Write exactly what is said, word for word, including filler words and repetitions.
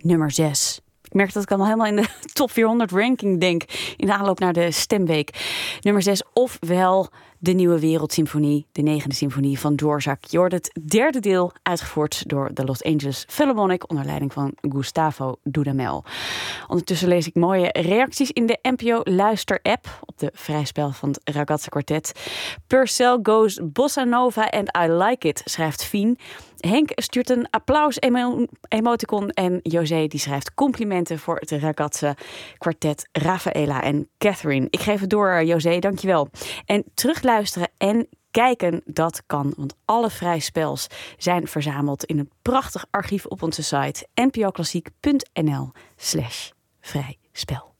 nummer zes. Ik merk dat ik al helemaal in de top vierhonderd ranking denk in de aanloop naar de stemweek. Nummer zes, ofwel de Nieuwe Wereldsymfonie, de negende symfonie van Dvorak. Je hoort het derde deel, uitgevoerd door de Los Angeles Philharmonic onder leiding van Gustavo Dudamel. Ondertussen lees ik mooie reacties in de N P O Luister-app op de vrijspel van het Ragazza Quartet. Purcell goes bossa nova and I like it, schrijft Fien. Henk stuurt een applaus-emoticon en José die schrijft complimenten voor het Ragazza Quartet, Rafaela en Catherine. Ik geef het door, José, dankjewel. En terugluisteren en kijken, dat kan, want alle vrijspels zijn verzameld in een prachtig archief op onze site n p o klassiek punt n l slash vrijspel.